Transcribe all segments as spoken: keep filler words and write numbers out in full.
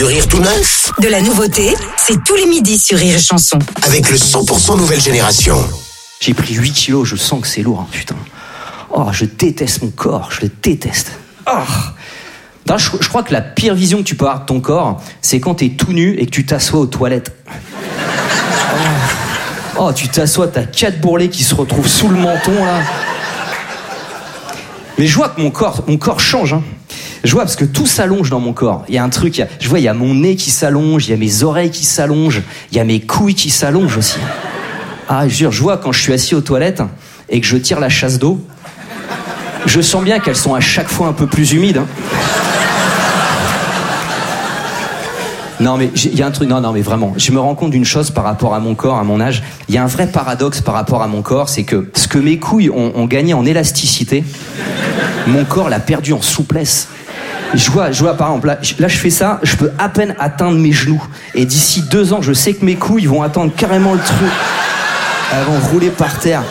du rire tout neuf. De la nouveauté, c'est tous les midis sur Rire et Chanson. Avec le cent pour cent nouvelle génération. J'ai pris huit kilos, je sens que c'est lourd, hein, putain. Oh, je déteste mon corps, je le déteste. Oh. Non, je, je crois que la pire vision que tu peux avoir de ton corps, c'est quand t'es tout nu et que tu t'assois aux toilettes. Oh, oh tu t'assois, t'as quatre bourrelets qui se retrouvent sous le menton, là. Mais je vois que mon corps, mon corps change, hein. Je vois parce que tout s'allonge dans mon corps. Il y a un truc, il y a, je vois, il y a mon nez qui s'allonge, il y a mes oreilles qui s'allongent, il y a mes couilles qui s'allongent aussi. Ah, je jure, je vois quand je suis assis aux toilettes et que je tire la chasse d'eau, je sens bien qu'elles sont à chaque fois un peu plus humides. Hein. Non mais il y a un truc, non non mais vraiment, je me rends compte d'une chose par rapport à mon corps, à mon âge. Il y a un vrai paradoxe par rapport à mon corps, c'est que ce que mes couilles ont, ont gagné en élasticité, mon corps l'a perdu en souplesse. Je vois, je vois par exemple, là, là je fais ça, je peux à peine atteindre mes genoux. Et d'ici deux ans, je sais que mes couilles vont atteindre carrément le truc. Elles vont rouler par terre.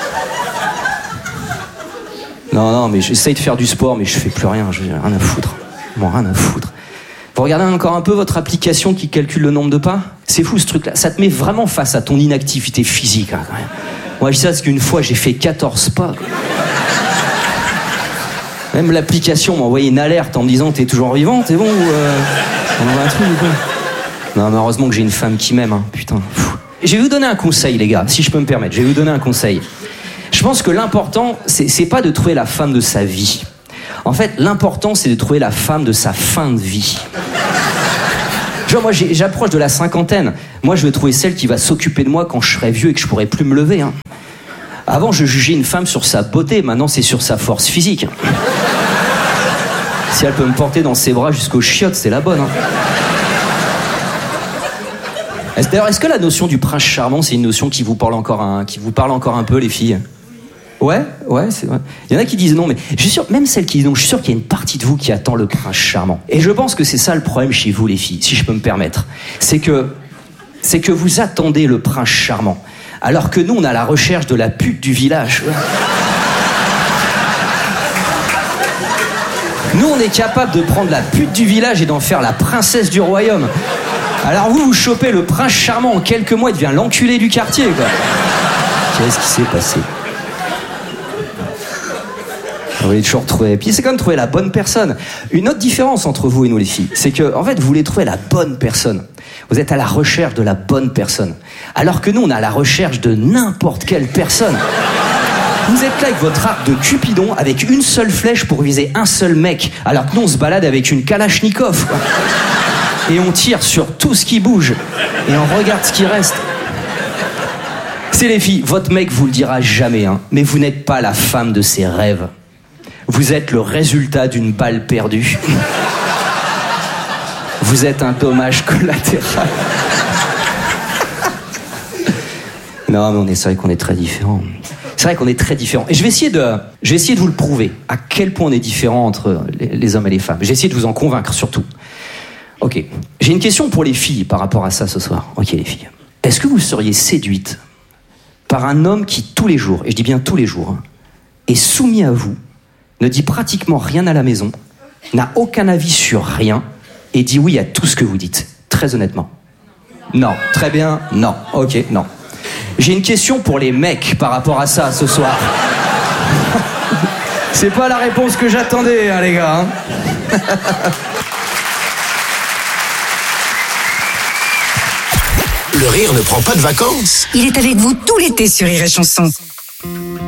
Non, non, mais j'essaye de faire du sport, mais je fais plus rien, j'ai rien à foutre. Bon, rien à foutre. Vous regardez encore un peu votre application qui calcule le nombre de pas ? C'est fou ce truc-là, ça te met vraiment face à ton inactivité physique, hein, quand même. Moi je dis ça parce qu'une fois j'ai fait quatorze pas. Quoi. Même l'application m'a envoyé une alerte en me disant t'es toujours vivant, t'es bon ou euh, on a un truc ou quoi ? Non mais heureusement que j'ai une femme qui m'aime, hein, putain. Pfff. Je vais vous donner un conseil les gars, si je peux me permettre, je vais vous donner un conseil. Je pense que l'important, c'est, c'est pas de trouver la femme de sa vie. En fait, l'important, c'est de trouver la femme de sa fin de vie. Genre, moi, j'ai, j'approche de la cinquantaine. Moi, je vais trouver celle qui va s'occuper de moi quand je serai vieux et que je pourrai plus me lever. Hein. Avant, je jugeais une femme sur sa beauté. Maintenant, c'est sur sa force physique. Si elle peut me porter dans ses bras jusqu'aux chiottes, c'est la bonne. Hein. Est-ce, d'ailleurs, est-ce que la notion du prince charmant, c'est une notion qui vous parle encore un, qui vous parle encore un peu, les filles ? Ouais, ouais, c'est vrai. Il y en a qui disent non, mais je suis sûr, même celles qui disent non, je suis sûr qu'il y a une partie de vous qui attend le prince charmant. Et je pense que c'est ça le problème chez vous, les filles, si je peux me permettre. C'est que, c'est que vous attendez le prince charmant, alors que nous, on a la recherche de la pute du village. Nous, on est capable de prendre la pute du village et d'en faire la princesse du royaume. Alors vous, vous chopez le prince charmant en quelques mois, il devient l'enculé du quartier, quoi. Qu'est-ce qui s'est passé ? Vous voulez toujours trouver. Puis c'est quand même trouver la bonne personne. Une autre différence entre vous et nous les filles, c'est que en fait vous voulez trouver la bonne personne. Vous êtes à la recherche de la bonne personne. Alors que nous on est à la recherche de n'importe quelle personne. Vous êtes là avec votre arc de Cupidon avec une seule flèche pour viser un seul mec. Alors que nous on se balade avec une Kalachnikov. Quoi. Et on tire sur tout ce qui bouge. Et on regarde ce qui reste. C'est les filles, votre mec vous le dira jamais, hein, mais vous n'êtes pas la femme de ses rêves. Vous êtes le résultat d'une balle perdue. Vous êtes un dommage collatéral. Non, mais on est, c'est vrai qu'on est très différents. C'est vrai qu'on est très différents. Et je vais essayer de, je vais essayer de vous le prouver, à quel point on est différents entre les, les hommes et les femmes. Je vais essayer de vous en convaincre, surtout. Ok. J'ai une question pour les filles par rapport à ça ce soir. Ok, les filles. Est-ce que vous seriez séduite par un homme qui, tous les jours, et je dis bien tous les jours, hein, est soumis à vous, ne dit pratiquement rien à la maison, n'a aucun avis sur rien, et dit oui à tout ce que vous dites, très honnêtement. Non, très bien, non, ok, non. J'ai une question pour les mecs par rapport à ça ce soir. C'est pas la réponse que j'attendais, hein, les gars. Hein. Le rire ne prend pas de vacances. Il est avec vous tout l'été sur Rire et Chanson.